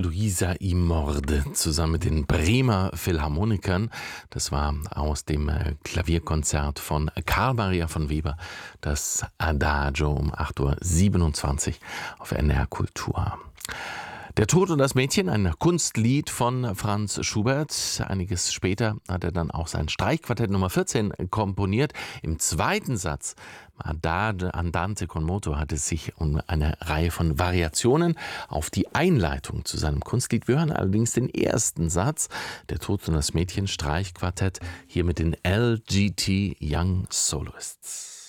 Luisa i Morde zusammen mit den Bremer Philharmonikern. Das war aus dem Klavierkonzert von Karl Maria von Weber, das Adagio um 8:27 Uhr auf NDR Kultur. Der Tod und das Mädchen, ein Kunstlied von Franz Schubert. Einiges später hat er dann auch sein Streichquartett Nummer 14 komponiert. Im zweiten Satz, Andante con moto, hat es sich um eine Reihe von Variationen auf die Einleitung zu seinem Kunstlied. Wir hören allerdings den ersten Satz, der Tod und das Mädchen Streichquartett, hier mit den LGT Young Soloists.